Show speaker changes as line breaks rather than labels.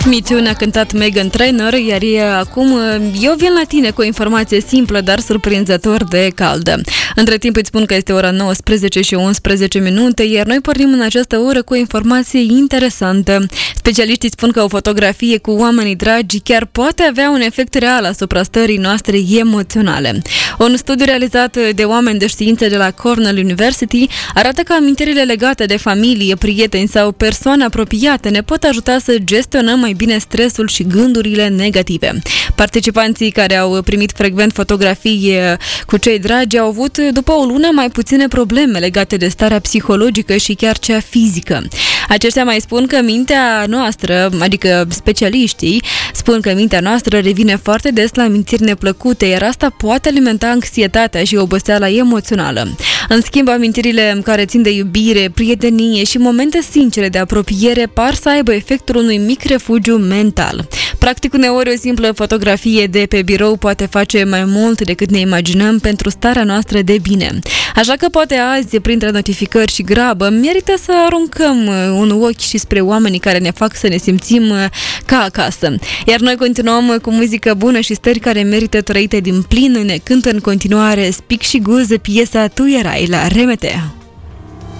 Me Too ne-a cântat Meghan Trainor, iar acum eu vin la tine cu o informație simplă, dar surprinzător de caldă. Între timp îți spun că este ora 19 și 11 minute, iar noi pornim în această oră cu o informație interesantă. Specialiștii spun că o fotografie cu oamenii dragi chiar poate avea un efect real asupra stării noastre emoționale. Un studiu realizat de oameni de știință de la Cornell University arată că amintirile legate de familie, prieteni sau persoane apropiate ne pot ajuta să gestionăm mai bine stresul și gândurile negative. Participanții care au primit frecvent fotografii cu cei dragi au avut după o lună mai puține probleme legate de starea psihologică și chiar cea fizică. Aceștia mai spun că mintea noastră, adică specialiștii, spun că mintea noastră revine foarte des la amintiri neplăcute, iar asta poate alimenta anxietatea și oboseala emoțională. În schimb, amintirile care țin de iubire, prietenie și momente sincere de apropiere par să aibă efectul unui mic refugiu mental. Practic, uneori o simplă fotografie de pe birou poate face mai mult decât ne imaginăm pentru starea noastră de bine. Așa că poate azi, printre notificări și grabă, merită să aruncăm un ochi și spre oamenii care ne fac să ne simțim ca acasă. Iar noi continuăm cu muzică bună și stări care merită trăite din plin. Ne cântă în continuare Spic și Guz piesa Tu erai la RMT.